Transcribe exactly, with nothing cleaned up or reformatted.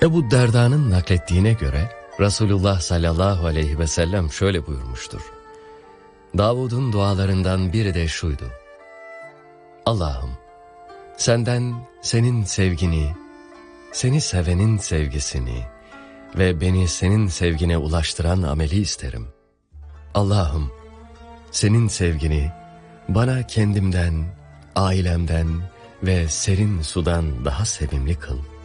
Ebu Derda'nın naklettiğine göre Resulullah sallallahu aleyhi ve sellem şöyle buyurmuştur. Davud'un dualarından biri de şuydu: Allah'ım, senden senin sevgini, seni sevenin sevgisini ve beni senin sevgine ulaştıran ameli isterim. Allah'ım, senin sevgini bana kendimden, ailemden ve serin sudan daha sevimli kıl.